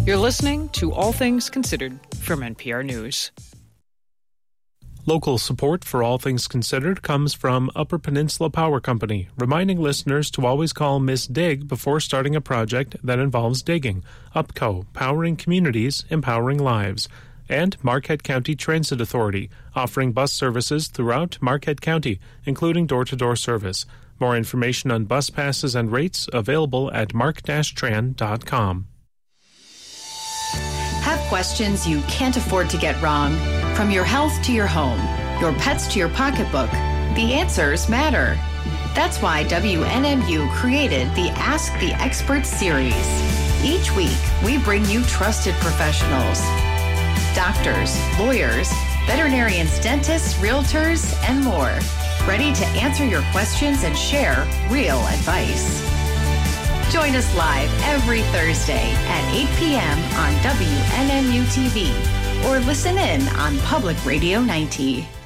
You're listening to All Things Considered from NPR News. Local support for All Things Considered comes from Upper Peninsula Power Company, reminding listeners to always call Miss Dig before starting a project that involves digging. UPCO, powering communities, empowering lives. And Marquette County Transit Authority, offering bus services throughout Marquette County, including door-to-door service. More information on bus passes and rates available at mark-tran.com. Have questions you can't afford to get wrong? From your health to your home, your pets to your pocketbook, the answers matter. That's why WNMU created the Ask the Experts series. Each week, we bring you trusted professionals. Doctors, lawyers, veterinarians, dentists, realtors, and more, ready to answer your questions and share real advice. Join us live every Thursday at 8 p.m. on WNMU TV or listen in on Public Radio 90.